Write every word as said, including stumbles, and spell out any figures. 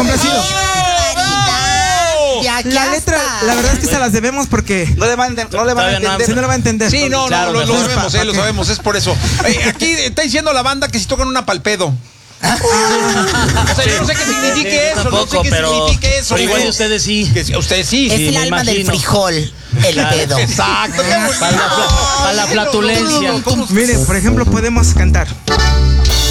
complacido. Ya, La letra, la verdad es que se las debemos porque No le van, a- no le van a entender. si no lo va a entender. Sí, no, Claro, no, lo, lo mejor. sabemos, eh, lo sabemos, es por eso. Eh, aquí está diciendo la banda que si tocan una palpedo. O sea, yo no sé qué signifique Sí, eso, tampoco, no sé qué pero, signifique eso. pero igual güey. ustedes sí. Que si- ustedes sí. Es Sí, el me alma del imagino. frijol, el Claro. pedo. Exacto. qué bonito. Para la, fla- para la flatulencia. ¿Cómo- Miren, por ejemplo, podemos cantar.